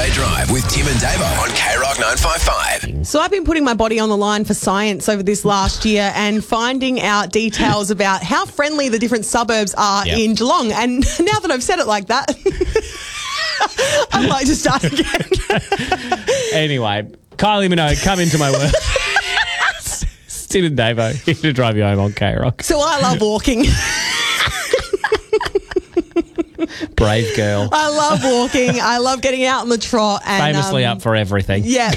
Sunday Drive with Tim and Davo on K-Rock 955. So I've been putting my body on the line for science over this last year and finding out details about how friendly the different suburbs are in Geelong. And now that I've said it like that, I'd like to start again. Anyway, Kylie Minogue, come into my world. Tim and Davo, here to drive you home on K-Rock. So I love walking. Brave girl. I love walking. I love getting out on the trot. And, Famously up for everything. Yeah.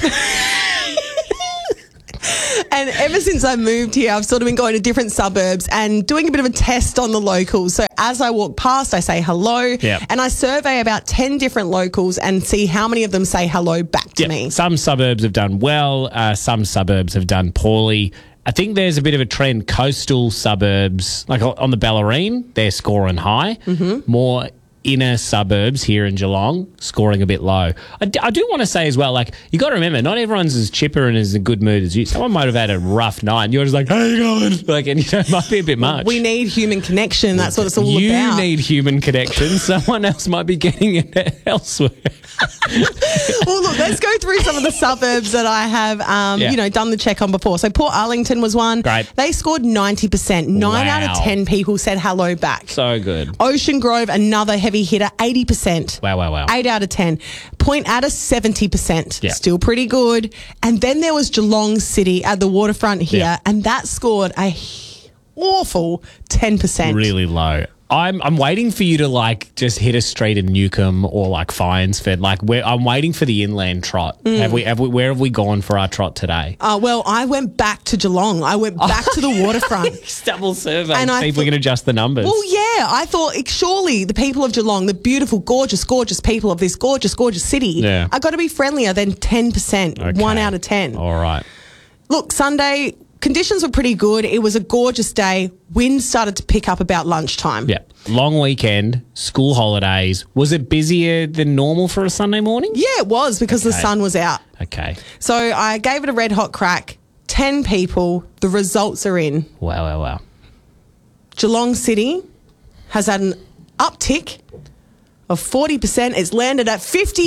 And ever since I moved here, I've sort of been going to different suburbs and doing a bit of a test on the locals. So as I walk past, I say hello. And I survey about 10 different locals and see how many of them say hello back to me. Some suburbs have done well. Some suburbs have done poorly. I think there's a bit of a trend. Coastal suburbs, like on the Bellarine, they're scoring high. More inner suburbs here in Geelong, scoring a bit low. I do want to say as well, like, you got to remember, not everyone's as chipper and as in good mood as you. Someone might have had a rough night and you're just like, how you going? Like, and it might be a bit much. We need human connection. That's what it's all about. You need human connection. Someone else might be getting it elsewhere. Well, look, let's go through some of the suburbs that I have, done the check on before. So Port Arlington was one. Great. They scored 90%. 9 out of 10 people said hello back. So good. Ocean Grove, another heavy hitter, 80%. Wow. 8 out of 10. Point Addis, 70%. Yeah. Still pretty good. And then there was Geelong City at the waterfront here, and that scored a awful 10%. Really low. I'm waiting for you to, like, just hit a street in Newcombe or, like, Finesford. Like, I'm waiting for the inland trot. Where have we gone for our trot today? Well, I went back to Geelong. I went back to the waterfront. Double survey. And see if we can adjust the numbers. Well, yeah. I thought, surely the people of Geelong, the beautiful, gorgeous, gorgeous people of this gorgeous, gorgeous city, are got to be friendlier than 10%. Okay. 1 out of 10. All right. Look, Sunday, conditions were pretty good. It was a gorgeous day. Wind started to pick up about lunchtime. Yeah. Long weekend, school holidays. Was it busier than normal for a Sunday morning? Yeah, it was because the sun was out. Okay. So I gave it a red hot crack. 10 people. The results are in. Wow. Geelong City has had an uptick of 40%. It's landed at 50%.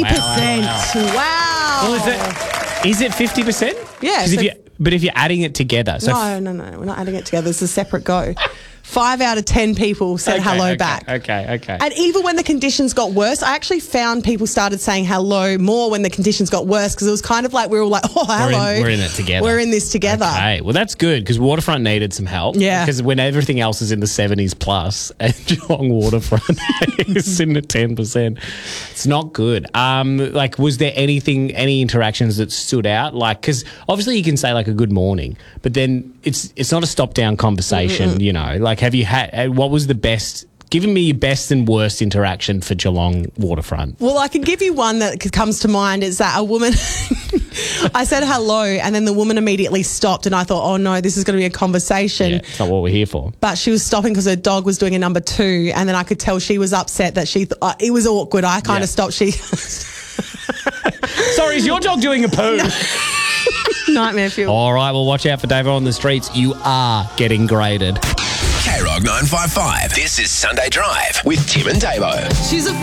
Wow. Well, is it 50%? Yeah. But if you're adding it together. So No. We're not adding it together. It's a separate go. 5 out of 10 people said hello back. Okay. And even when the conditions got worse, I actually found people started saying hello more when the conditions got worse because it was kind of like we were all like, oh, hello. We're in it together. We're in this together. Okay. Well, that's good because Waterfront needed some help. Yeah. Because when everything else is in the 70s plus and Geelong Waterfront is in the 10%, it's not good. Was there any interactions that stood out? Like, because obviously you can say like a good morning, but then it's not a stop-down conversation, you know. Like, have you had, what was the best, give me your best and worst interaction for Geelong Waterfront? Well, I can give you one that comes to mind is that a woman, I said hello and then the woman immediately stopped and I thought, oh no, this is going to be a conversation. Yeah, it's not what we're here for. But she was stopping because her dog was doing a number 2 and then I could tell she was upset that it was awkward. I kind of stopped. Sorry, is your dog doing a poo? Nightmare fuel. All right, well, watch out for Davo on the streets. You are getting graded. K-Rock 955. This is Sunday Drive with Tim and Davo. She's a